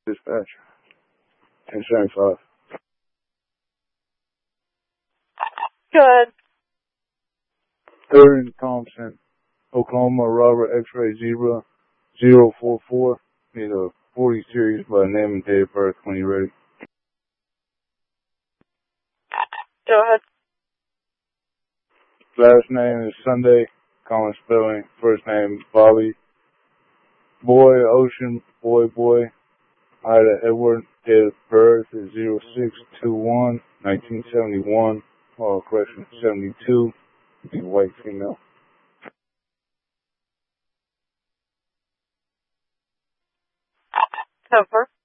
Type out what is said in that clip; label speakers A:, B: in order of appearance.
A: Dispatch. 1075.
B: Good.
A: 3rd and Thompson, Oklahoma, Robert X-ray Zebra 044. Need a 40 series by name and date of birth when you're ready.
B: Go ahead.
A: Last name is Sunday, common spelling. First name Bobby. Boy, Ocean, boy. Ida Edward, date of birth is 06/21/1971. Correction, 72. White female.
B: Cover.